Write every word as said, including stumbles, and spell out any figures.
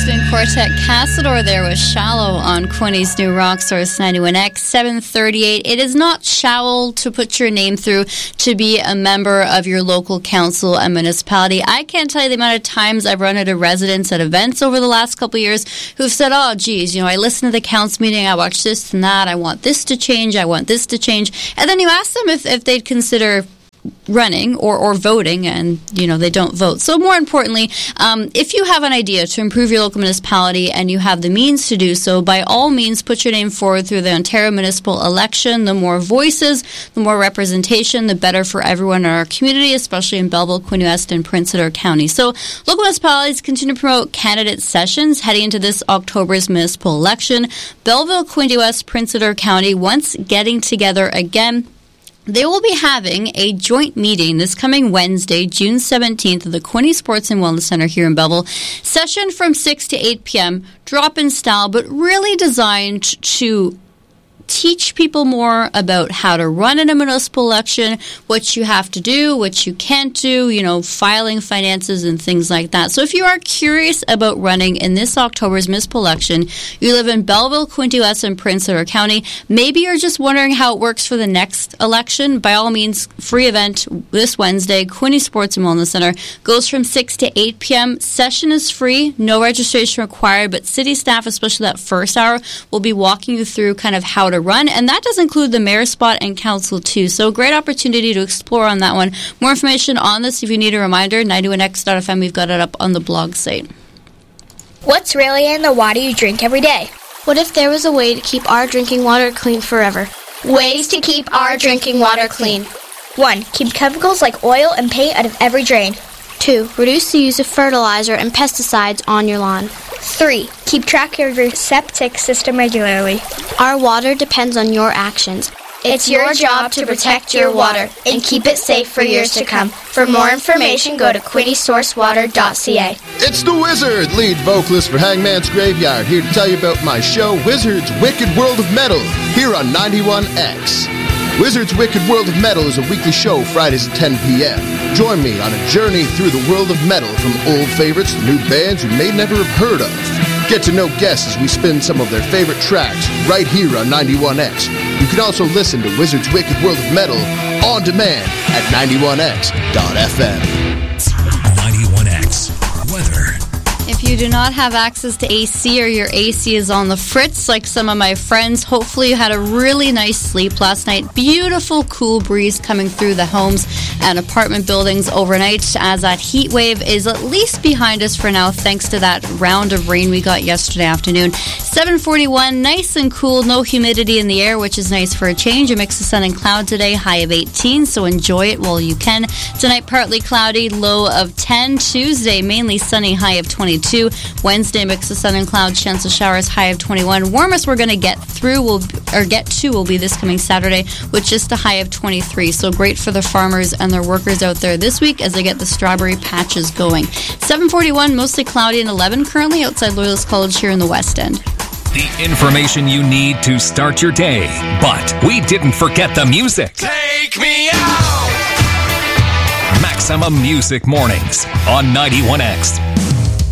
String Quartet Castledor there was Shallow on Quinny's New Rock Source ninety-one X, seven thirty-eight. It is not shallow to put your name through to be a member of your local council and municipality. I can't tell you the amount of times I've run into residents at events over the last couple of years who've said, oh, geez, you know, I listened to the council meeting, I watched this and that, I want this to change, I want this to change. And then you ask them if, if they'd consider running or, or voting, and you know they don't vote. So more importantly, um, if you have an idea to improve your local municipality and you have the means to do so, by all means put your name forward through the Ontario municipal election. The more voices, the more representation, the better for everyone in our community, especially in Belleville, Quinte West, and Prince Edward County. So local municipalities continue to promote candidate sessions heading into this October's municipal election. Belleville, Quinte West, Prince Edward County once getting together again. They will be having a joint meeting this coming Wednesday, June seventeenth, at the Quinte Sports and Wellness Center here in Belleville. Session from six to eight p.m., drop-in style, but really designed to teach people more about how to run in a municipal election, what you have to do, what you can't do, you know, filing finances and things like that. So if you are curious about running in this October's municipal election, you live in Belleville, Quinte West, and Prince Edward County, maybe you're just wondering how it works for the next election, by all means, free event this Wednesday, Quinte Sports and Wellness Center, goes from six to eight p.m. Session is free, no registration required, but city staff, especially that first hour, will be walking you through kind of how to run, and that does include the mayor spot and council too. So great opportunity to explore on that one. More information on this if you need a reminder, ninety-one x dot f m. We've got it up on the blog site. What's really in the water you drink every day? What if there was a way to keep our drinking water clean forever? Ways to keep our drinking water clean. One. Keep chemicals like oil and paint out of every drain. Two. Reduce the use of fertilizer and pesticides on your lawn. Three. Keep track of your septic system regularly. Our water depends on your actions. It's your job to protect your water and keep it safe for years to come. For more information, go to quinte source water dot c a. It's the Wizard, lead vocalist for Hangman's Graveyard, here to tell you about my show, Wizard's Wicked World of Metal, here on ninety-one X. Wizard's Wicked World of Metal is a weekly show Fridays at ten p.m. Join me on a journey through the world of metal, from old favorites to new bands you may never have heard of. Get to know guests as we spin some of their favorite tracks right here on ninety-one X. You can also listen to Wizard's Wicked World of Metal on demand at ninety-one x dot f m. ninety-one X Weather. If you do not have access to A C, or your A C is on the fritz like some of my friends, hopefully you had a really nice sleep last night. Beautiful cool breeze coming through the homes and apartment buildings overnight, as that heat wave is at least behind us for now, thanks to that round of rain we got yesterday afternoon. seven forty-one, nice and cool, no humidity in the air, which is nice for a change. A mix of sun and cloud today, high of eighteen, so enjoy it while you can. Tonight, partly cloudy, low of ten. Tuesday, mainly sunny, high of twenty-two. Wednesday, mix of sun and cloud, chance of showers, high of twenty-one. Warmest we're going to get through will or get to will be this coming Saturday, with just a high of twenty-three. So great for the farmers and their workers out there this week as they get the strawberry patches going. seven forty-one, mostly cloudy and eleven currently outside Loyalist College here in the West End. The information you need to start your day, but we didn't forget the music. Take me out! Maximum Music Mornings on ninety-one X.